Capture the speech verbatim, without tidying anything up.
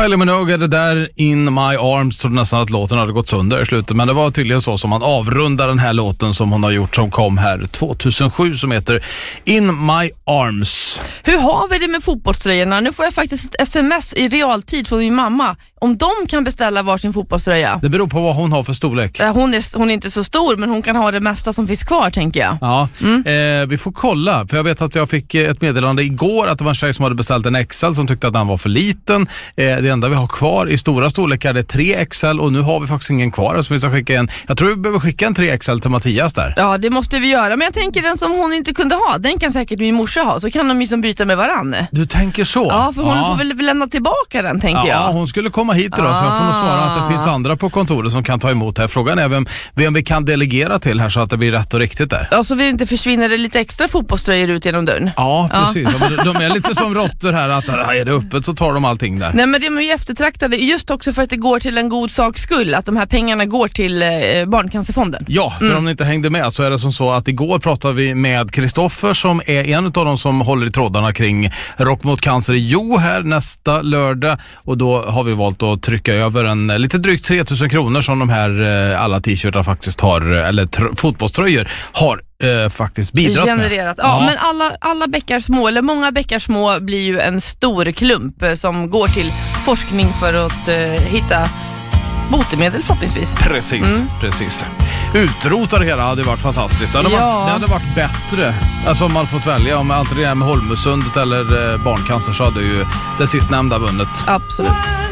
Kylie Minogue är det där, In My Arms. Trodde nästan att låten hade gått sönder i slutet, men det var tydligen så som man avrundar den här låten som hon har gjort, som kom här tjugohundrasju, som heter In My Arms. Hur har vi det med fotbollströjorna? Nu får jag faktiskt ett sms i realtid från min mamma om de kan beställa varsin fotbollströja. Det beror på vad hon har för storlek. Hon är, hon är inte så stor, men hon kan ha det mesta som finns kvar, tänker jag. Ja, mm. eh, vi får kolla. För jag vet att jag fick ett meddelande igår att det var en tjej som hade beställt en X L som tyckte att den var för liten. Eh, det enda vi har kvar i stora storlekar är tre X L, och nu har vi faktiskt ingen kvar. Så vi ska skicka en, jag tror vi behöver skicka en tre X L till Mattias där. Ja, det måste vi göra. Men jag tänker den som hon inte kunde ha, den kan säkert min morsa ha. Så kan de ju som byta med varann. Du tänker så? Ja, för hon ja. får väl lämna tillbaka den, tänker ja, jag. Ja, hon skulle komma hit idag, ah. så jag får nog svara att det finns andra på kontoret som kan ta emot här. Frågan är vem, vem vi kan delegera till här så att det blir rätt och riktigt där. Ja, så vi inte försvinner det lite extra fotbollströjor ut genom dörren. Ja, precis. Ja. De, de är lite som råttor här, att är det öppet så tar de allting där. Nej, men det är ju eftertraktade just också för att det går till en god sak skull, att de här pengarna går till eh, Barncancerfonden. Ja, för mm. om ni inte hängde med så är det som så att igår pratade vi med Kristoffer som är en av de som håller i trådarna kring Rock mot cancer i Jo här nästa lördag, och då har vi valt att trycka över en lite drygt tre tusen kronor som de här alla t-shirtar faktiskt har, eller tr- fotbollströjor har eh, faktiskt bidragit genererat. Ja, ja, men alla, alla bäckar små, eller många bäckar små blir ju en stor klump eh, som går till forskning för att eh, hitta botemedel förhoppningsvis. Precis, mm. precis. Utrota det hela hade varit fantastiskt. Det hade, ja. varit, det hade varit bättre. Alltså om man fått välja, om alltid det är med Holmösundet eller eh, barncancer, så hade ju det sistnämnda vunnit. Absolut.